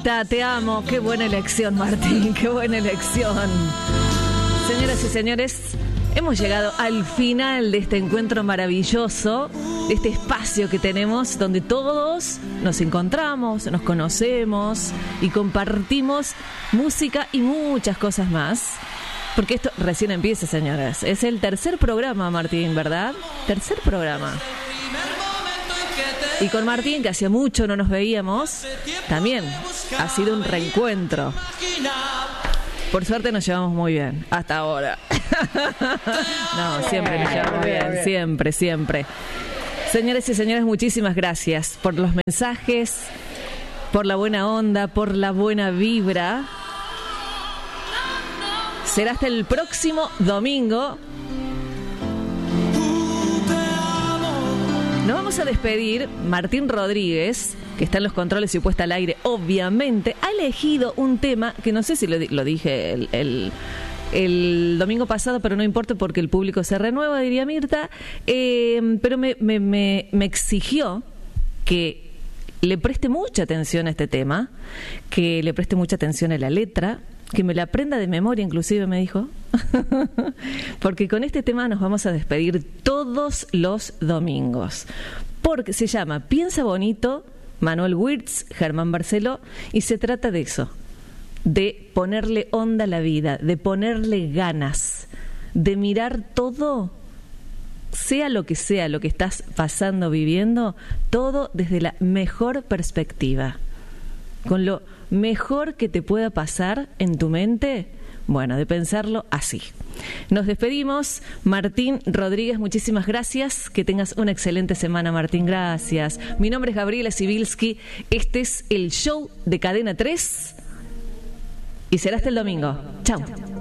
Anita, te amo. Qué buena elección, Martín, qué buena elección. Señoras y señores, hemos llegado al final de este encuentro maravilloso, de este espacio que tenemos donde todos nos encontramos, nos conocemos y compartimos música y muchas cosas más. Porque esto recién empieza, señoras. Es el tercer programa, Martín, ¿verdad? Tercer programa. Y con Martín, que hacía mucho no nos veíamos, también ha sido un reencuentro. Por suerte nos llevamos muy bien, hasta ahora. No, siempre nos llevamos bien, siempre, siempre. Señores y señores, muchísimas gracias por los mensajes, por la buena onda, por la buena vibra. Será hasta el próximo domingo. Nos vamos a despedir. Martín Rodríguez, que está en los controles y puesta al aire, obviamente, ha elegido un tema que no sé si lo dije el domingo pasado, pero no importa porque el público se renueva, diría Mirta. Pero me exigió que le preste mucha atención a este tema, que le preste mucha atención a la letra, que me la aprenda de memoria, inclusive me dijo, porque con este tema nos vamos a despedir todos los domingos, porque se llama Piensa Bonito, Manuel Wirtz, Germán Barceló, y se trata de eso, de ponerle onda a la vida, de ponerle ganas, de mirar todo, sea lo que estás pasando, viviendo, todo desde la mejor perspectiva, con lo mejor que te pueda pasar en tu mente, bueno, de pensarlo así. Nos despedimos. Martín Rodríguez, muchísimas gracias. Que tengas una excelente semana, Martín. Gracias. Mi nombre es Gabriela Sibilski. Este es el show de Cadena 3 y será hasta el domingo. Chao.